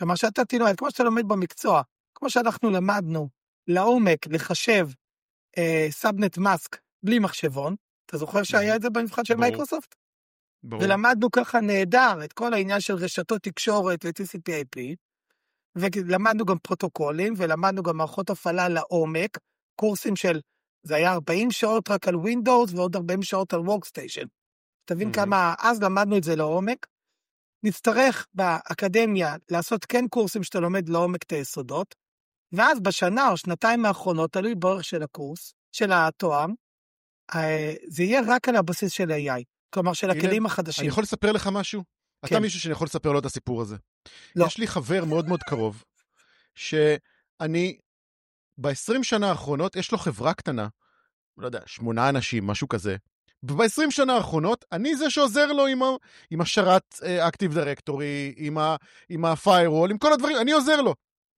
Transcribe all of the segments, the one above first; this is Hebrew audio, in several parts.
כלומר שאתה תלמד, כמו שאתה לומד במקצוע, כמו שאנחנו למדנו לעומק לחשב סאבנט מאסק בלי מחשבון, אתה זוכר שהיה את זה במבחן של מייקרוסופט? ברור. ולמדנו ככה נהדר את כל העניין של רשתות תקשורת ו-TCP/IP, ולמדנו גם פרוטוקולים, ולמדנו גם מערכות הפעלה לעומק, קורסים של, זה היה 40 שעות רק על Windows, ועוד 40 שעות על Workstation. תבין כמה, אז למדנו את זה לעומק, נצטרך באקדמיה לעשות כן קורסים שאתה לומד לעומק את היסודות, ואז בשנה או שנתיים האחרונות, תלוי באורך של הקורס, של התואר, זה יהיה רק על הבסיס של AI, כלומר של הכלים החדשים. אני יכול לספר לך משהו? אתה מישהו שאני יכול לספר לו את הסיפור הזה. לא. יש לי חבר מאוד מאוד קרוב, שאני, ב-20 שנה האחרונות, יש לו חברה קטנה, לא יודע, 8 אנשים, משהו כזה, וב-20 שנה האחרונות, אני זה שעוזר לו עם השרת Active Directory, עם ה-Firewall, עם כל הדברים, אני עוזר לו.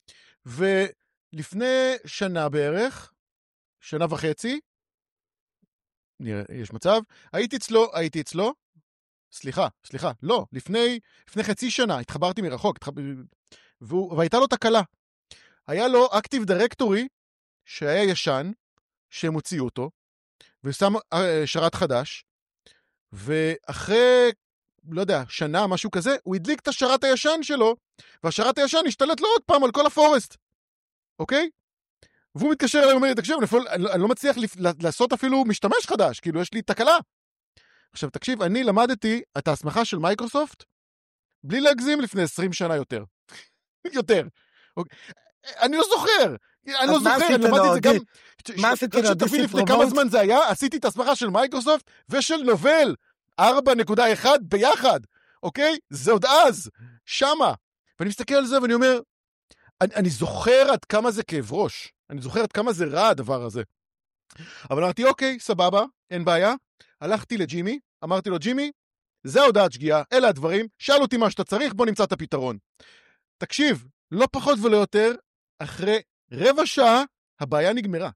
ולפני שנה בערך, שנה וחצי, נראה, יש מצב, הייתי אצלו, סליחה, לא, לפני חצי שנה, התחברתי מרחוק, והייתה לו תקלה. היה לו Active Directory, שהיה ישן, שהם הוציאו אותו, ושם שרת חדש, ואחרי, לא יודע, שנה, משהו כזה, הוא הדליק את השרת הישן שלו, והשרת הישן השתלט לו עוד פעם על כל הפורסט. אוקיי? והוא מתקשר אליי ואומר לי, תקשיב, אני לא מצליח לעשות אפילו משתמש חדש, כאילו יש לי תקלה. עכשיו תקשיב, אני למדתי את ההסמכה של מייקרוסופט, בלי להגזים לפני 20 שנה יותר. יותר. אני לא זוכר. אני למדתי את זה גם... מה עשיתי לו? שתבין לפני כמה זמן זה היה, עשיתי את ההסמכה של מייקרוסופט ושל נובל 4.1 ביחד. אוקיי? זה עוד אז. שמה. ואני מסתכל על זה ואני אומר, אני זוכר עד כמה זה כאב ראש. אני זוכר עד כמה זה רע הדבר הזה. אבל אמרתי, אוקיי, סבבה, אין בעיה. הלכתי לג'ימי, אמרתי לו, ג'ימי, זה ההודעת שגיאה, אלה הדברים, שאל אותי מה שאתה צריך, בוא נמצא את הפתרון. תקשיב, לא פחות ולא יותר, אחרי רבע שעה, הבעיה נגמרה.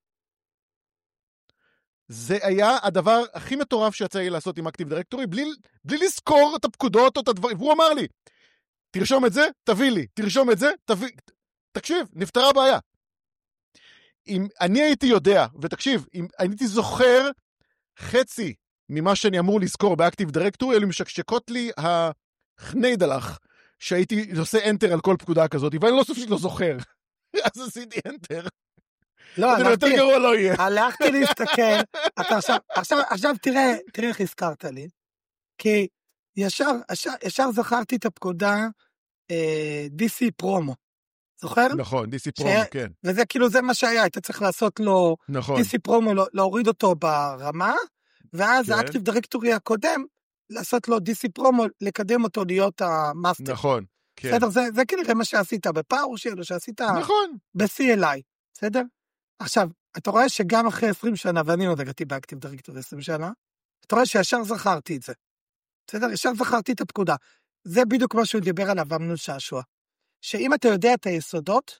זה היה הדבר הכי מטורף שיצא לי לעשות עם Active Directory, בלי לזכור את הפקודות או את הדברים, והוא אמר לי, תרשום את זה, תביא לי, תרשום את זה, תביא, תקשיב, נפתרה הבעיה. אם אני הייתי יודע, ותקשיב, אם הייתי זוכר חצי ממה שאני אמור לזכור ב-Active Directory, אלו משקשקות לי החניידלח, שהייתי עושה Enter על כל פקודה כזאת, ואני לא סופית לא זוכר. אז עשיתי Enter. לא, יותר גרוע לא יהיה. הלכתי להסתכל, עכשיו תראה איך הזכרת לי, כי ישר זכרתי את הפקודה DC פרומו. זוכר? נכון, DC פרומו, כן. וזה כאילו זה מה שהיה, היית צריך לעשות לו DC פרומו, להוריד אותו ברמה, ואז האקטיב דירקטורי הקודם, לעשות לו DC פרומו, לקדם אותו להיות המאסטר. נכון, כן. בסדר, זה כנראה מה שעשית בפאורשל, או שעשית ב-CLI, בסדר? עכשיו, אתה רואה שגם אחרי 20 שנה, ואני לא דגעתי באקטיב דירקטורי 20 שנה, אתה רואה שישר זכרתי את זה. בסדר? ישר זכרתי את הפקודה. זה בדיוק מה שהוא דיבר עליו, אמנון שעשוע. שאם אתה יודע את היסודות,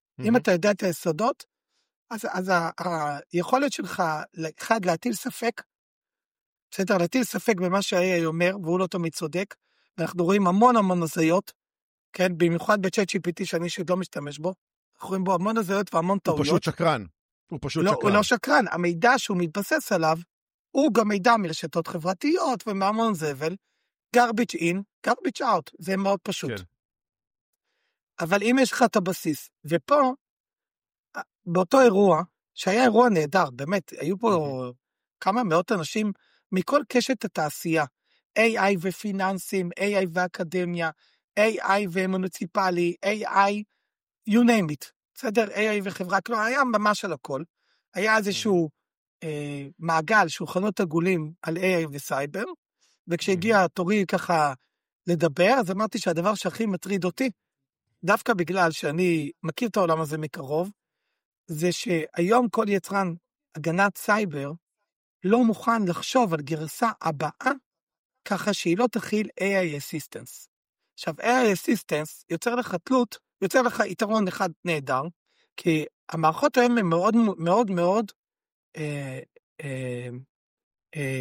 אז היכולת שלך, אחד, להטיל ספק, בסדר, להטיל ספק במה שהיה אומר, והוא לא תמיד צודק, ואנחנו רואים המון הזיות, כן, במיוחד בצ'אט GPT שאני שעוד לא משתמש בו, אנחנו רואים בו המון הזיות והמון טעויות. הוא פשוט שקרן. הוא לא שקרן, המידע שהוא מתבסס עליו, הוא גם מידע מרשתות חברתיות ומהמון זבל, garbage in, garbage out, זה מאוד פשוט. כן. אבל אם יש לך את הבסיס, ופה, באותו אירוע, שהיה אירוע נהדר, באמת, היו פה כמה מאות אנשים, מכל קשת התעשייה, AI ופיננסים, AI ואקדמיה, AI ומוניציפלי, AI, you name it, בסדר? AI וחברה, כלומר, היה ממש על הכל, היה איזשהו מעגל, שולחנות עגולים על AI וסייבר, וכשהגיע תורי ככה לדבר, אז אמרתי שהדבר שהכי מטריד אותי, דווקא בגלל שאני מכיר את העולם הזה מקרוב, זה שהיום כל יצרן הגנת סייבר לא מוכן לחשוב על גרסה הבאה, ככה שהיא לא תכיל AI Assistance. עכשיו, AI Assistance יוצר לך תלות, יוצר לך יתרון אחד נהדר, כי המערכות היום הן מאוד